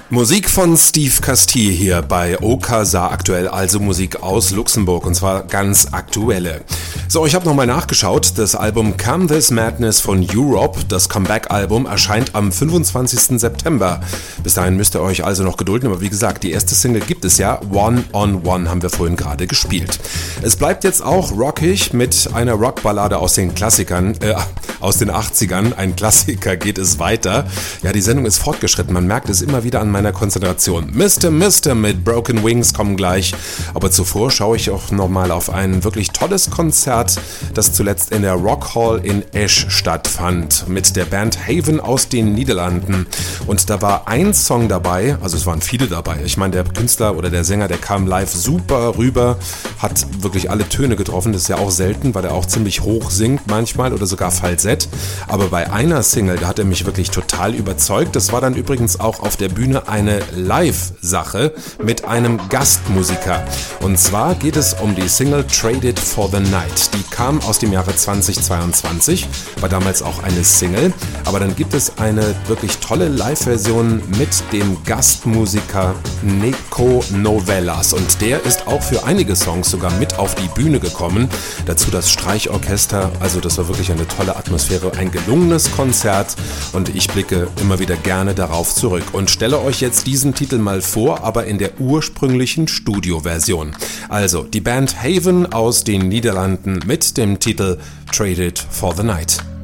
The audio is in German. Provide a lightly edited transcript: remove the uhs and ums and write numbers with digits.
Musik von Steve Castille hier bei OKSA aktuell, also Musik aus Luxemburg und zwar ganz aktuelle. So, ich habe nochmal nachgeschaut, das Album Come This Madness von Europe, das Comeback-Album, erscheint am 25. September. Bis dahin müsst ihr euch also noch gedulden, aber wie gesagt, die erste Single gibt es ja, One on One haben wir vorhin gerade gespielt. Es bleibt jetzt auch rockig mit einer Rockballade aus den Klassikern, aus den 80ern, ein Klassiker geht es weiter. Ja, die Sendung ist fortgeschritten, man merkt es immer wieder an meiner Konzentration. Mr. mit Broken Wings kommen gleich, aber zuvor schaue ich auch nochmal auf ein wirklich tolles Konzert, das zuletzt in der Rock Hall in Esch stattfand, mit der Band Haven aus den Niederlanden. Und da war ein Song dabei, also es waren viele dabei. Ich meine, der Künstler oder der Sänger, der kam live super rüber, hat wirklich alle Töne getroffen, das ist ja auch selten, weil er auch ziemlich hoch singt manchmal oder sogar Falsett. Aber bei einer Single, da hat er mich wirklich total überzeugt. Das war dann übrigens auch auf der Bühne eine Live-Sache mit einem Gastmusiker. Und zwar geht es um die Single Traded for the Night. Die kam aus dem Jahre 2022, war damals auch eine Single. Aber dann gibt es eine wirklich tolle Live-Version mit dem Gastmusiker Nico Novellas. Und der ist auch für einige Songs sogar mit auf die Bühne gekommen. Dazu das Streichorchester. Also das war wirklich eine tolle Atmosphäre, ein gelungenes Konzert. Und ich blicke immer wieder gerne darauf zurück und stelle euch jetzt diesen Titel mal vor, aber in der ursprünglichen Studioversion. Also die Band Haven aus den Niederlanden mit dem Titel Traded for the Night.